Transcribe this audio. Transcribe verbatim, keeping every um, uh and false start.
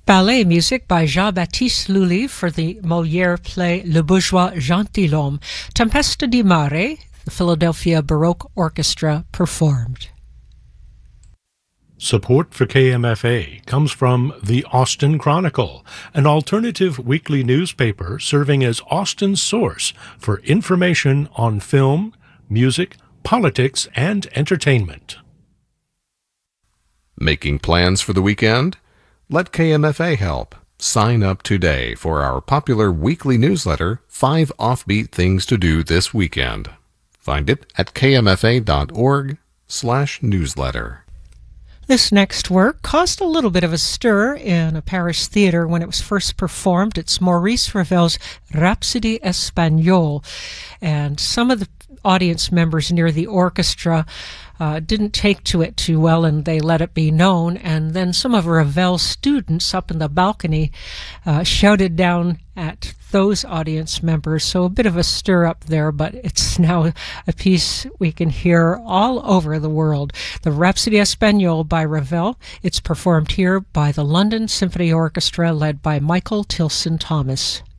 Ballet music by Jean-Baptiste Lully for the Molière play Le Bourgeois Gentilhomme. Tempesta di Mare, the Philadelphia Baroque Orchestra performed. Support for K M F A comes from the Austin Chronicle, an alternative weekly newspaper serving as Austin's source for information on film, music, politics, and entertainment. Making plans for the weekend? Let K M F A help. Sign up today for our popular weekly newsletter, Five Offbeat Things to Do This Weekend. Find it at kmfa.org slash newsletter. This next work caused a little bit of a stir in a Paris theater when it was first performed. It's Maurice Ravel's Rhapsody Espagnole, and some of the audience members near the orchestra uh, didn't take to it too well, and they let it be known. And then some of Ravel's students up in the balcony uh, shouted down at those audience members. So a bit of a stir up there, but it's now a piece we can hear all over the world. The Rhapsody Espagnole by Ravel. It's performed here by the London Symphony Orchestra led by Michael Tilson Thomas.